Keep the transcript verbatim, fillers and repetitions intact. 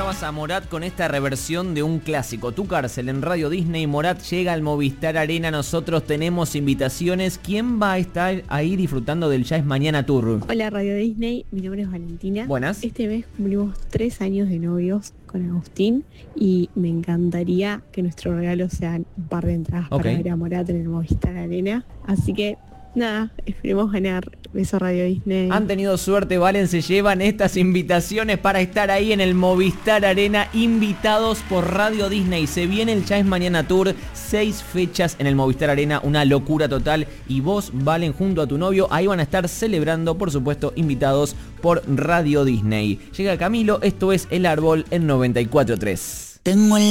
escuchabas a Morat con esta reversión de un clásico, Tu Cárcel, en Radio Disney. Morat llega al Movistar Arena. Nosotros tenemos invitaciones. ¿Quién va a estar ahí disfrutando del Ya es Mañana Tour? Hola Radio Disney, mi nombre es Valentina. Buenas. Este mes cumplimos tres años de novios con Agustín y me encantaría que nuestro regalo sean un par de entradas Ok. para ver a Morat en el Movistar Arena. Así que nada, esperemos ganar. Beso Radio Disney. Han tenido suerte, Valen, se llevan estas invitaciones para estar ahí en el Movistar Arena, invitados por Radio Disney. Se viene el Ya es Mañana Tour, seis fechas en el Movistar Arena, una locura total. Y vos, Valen, junto a tu novio, ahí van a estar celebrando, por supuesto, invitados por Radio Disney. Llega Camilo, esto es El Árbol en noventa y cuatro punto tres. Tengo el